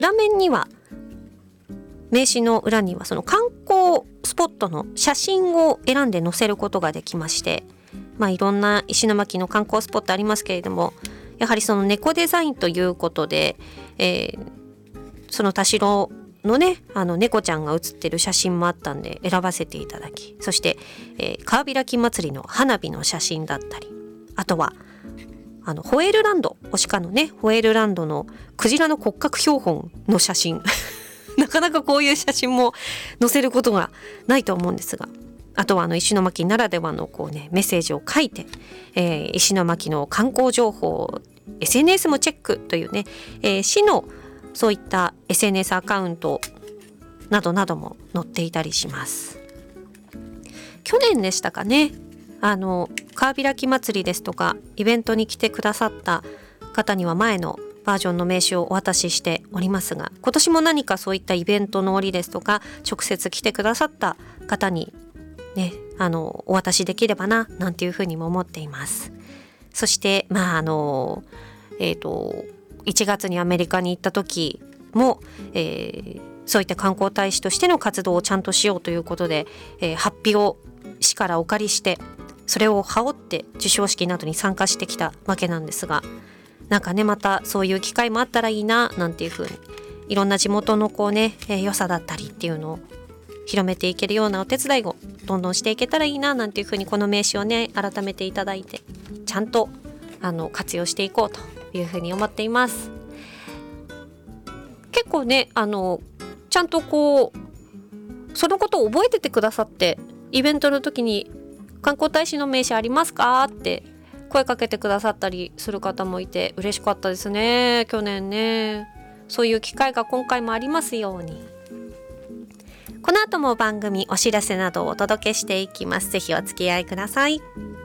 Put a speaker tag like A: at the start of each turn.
A: 裏面には、名刺の裏にはその観光スポットの写真を選んで載せることができまして、いろんな石巻の観光スポットありますけれども、やはりその猫デザインということで、その田代のね、猫ちゃんが写ってる写真もあったんで選ばせていただき、そして、川開き祭りの花火の写真だったり、あとはホエールランド、鹿のねホエールランドのクジラの骨格標本の写真なかなかこういう写真も載せることがないと思うんですが、あとは石巻ならではのメッセージを書いて、石巻の観光情報 SNS もチェックというね、市のそういった SNS アカウントなどなども載っていたりします。去年でしたかね、川開き祭りですとかイベントに来てくださった方には前のバージョンの名刺をお渡ししておりますが、今年も何かそういったイベントの折ですとか直接来てくださった方にね、お渡しできればななんていうふうにも思っています。そして1月にアメリカに行った時も、そういった観光大使としての活動をちゃんとしようということで、ハッピーを市からお借りして、それを羽織って授賞式などに参加してきたわけなんですが、なんかね、またそういう機会もあったらいいななんていうふうに、いろんな地元の良さだったりっていうのを広めていけるようなお手伝いをどんどんしていけたらいいななんていうふうに、この名刺をね改めていただいてちゃんと活用していこうというふうに思っています。結構ねちゃんとそのことを覚えててくださって、イベントの時に観光大使の名刺ありますかって声かけてくださったりする方もいて嬉しかったですね。去年ね、そういう機会が今回もありますように。この後も番組お知らせなどをお届けしていきます。ぜひお付き合いください。